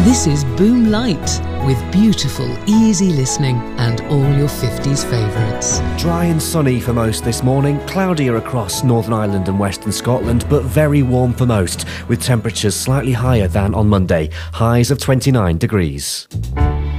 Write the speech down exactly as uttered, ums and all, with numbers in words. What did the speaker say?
This is Boom Light, with beautiful, easy listening and all your fifties favourites. Dry and sunny for most this morning, cloudier across Northern Ireland and Western Scotland, but very warm for most, with temperatures slightly higher than on Monday, highs of twenty-nine degrees.